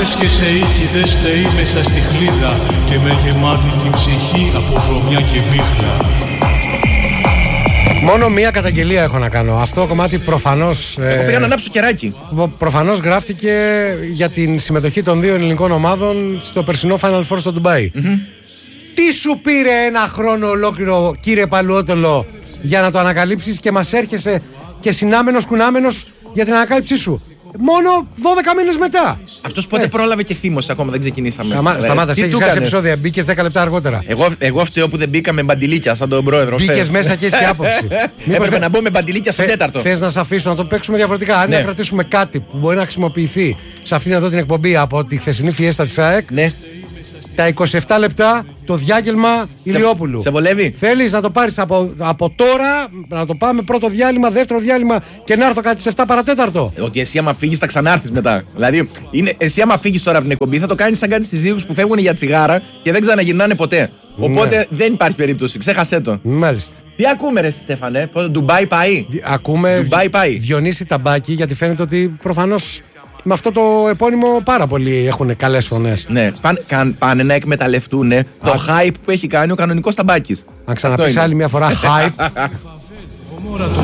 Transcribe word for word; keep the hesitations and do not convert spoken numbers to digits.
Άντρες και σεΐκηδες θεοί μέσα στη χλίδα και με γεμάτη την ψυχή από βρωμιά και μίχλα. Μόνο μία καταγγελία έχω να κάνω. Αυτό το κομμάτι προφανώς. Εγώ πήγα να ανάψω κεράκι. Προφανώς γράφτηκε για την συμμετοχή των δύο ελληνικών ομάδων στο περσινό Final Four στο Ντουμπάι. Mm-hmm. Τι σου πήρε ένα χρόνο ολόκληρο, κύριε Παλαιότολο, για να το ανακαλύψεις και μας έρχεσαι και συνάμενος κουνάμενος για την ανακάλυψή σου? Μόνο δώδεκα μήνες μετά. Αυτός πότε ε. πρόλαβε και θύμωσε, ακόμα δεν ξεκινήσαμε. Σταμά, σταμάτα, έχεις χάσει επεισόδια. Μπήκες δέκα λεπτά αργότερα. Εγώ, εγώ φταίω που δεν μπήκα με μπαντιλίκια σαν τον πρόεδρο. Μπήκες μέσα και έχεις και άποψη. Έπρεπε να μπω με μπαντιλίκια στο τέταρτο. Θες να σε αφήσω να το παίξουμε διαφορετικά? Αν ναι. να κρατήσουμε κάτι που μπορεί να χρησιμοποιηθεί σε αυτήν εδώ την εκπομπή από τη χθεσινή φιέστα της ΑΕΚ. Ναι. Τα είκοσι επτά λεπτά το διάγγελμα Ηλιόπουλου. Σε βολεύει? Θέλεις να το πάρεις από, από τώρα, να το πάμε πρώτο διάλειμμα, δεύτερο διάλειμμα και να έρθω κάτι στις επτά παρατέταρτο? Ότι εσύ άμα φύγεις θα ξανάρθεις μετά. Δηλαδή, είναι, εσύ άμα φύγεις τώρα από την εκπομπή θα το κάνεις σαν κάτι συζύγους που φεύγουν για τσιγάρα και δεν ξαναγυρνάνε ποτέ. Οπότε ναι. δεν υπάρχει περίπτωση, ξέχασέ το. Μάλιστα. Τι ακούμε ρε Στέφανε, Ντουμπάι πάει? Ακούμε Ντουμπάι πάει. Διονύση Ταμπάκη, γιατί φαίνεται ότι προφανώς με αυτό το επώνυμο πάρα πολλοί έχουν καλές φωνές. Ναι, πάνε, καν, πάνε να εκμεταλλευτούν ναι, το hype που έχει κάνει ο κανονικός Ταμπάκης. Αν ξαναπείς άλλη μια φορά hype. Γομόρα το